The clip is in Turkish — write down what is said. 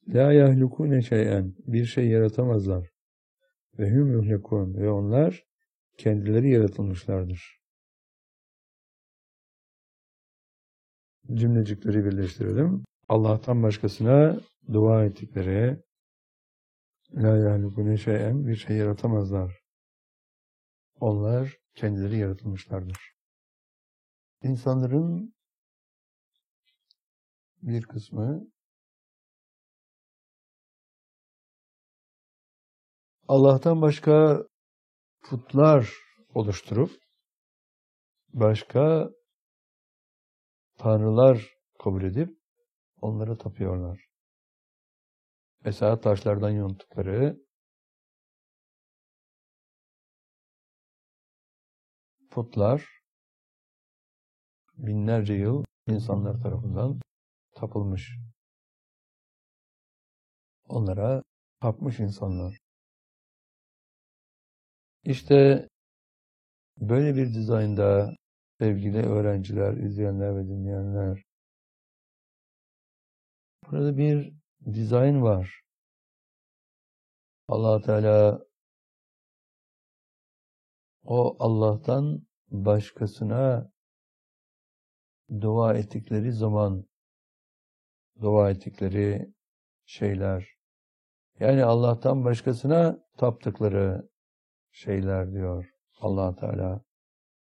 La yahlukune şey'en, bir şey yaratamazlar. Ve hum yuhlekun, ve onlar kendileri yaratılmışlardır. Cümlecikleri birleştirelim. Allah'tan başkasına dua ettikleri, la yahlukune şey'en, bir şey yaratamazlar. Onlar kendileri yaratılmışlardır. İnsanların bir kısmı Allah'tan başka putlar oluşturup başka tanrılar kabul edip onlara tapıyorlar. Mesela taşlardan yonttukları putlar binlerce yıl insanlar tarafından tapılmış. Onlara tapmış insanlar. İşte böyle bir dizaynda sevgili öğrenciler, izleyenler ve dinleyenler, burada bir dizayn var. Allah Teala o Allah'tan başkasına dua ettikleri zaman dua ettikleri şeyler, yani Allah'tan başkasına taptıkları şeyler diyor Allah Teala.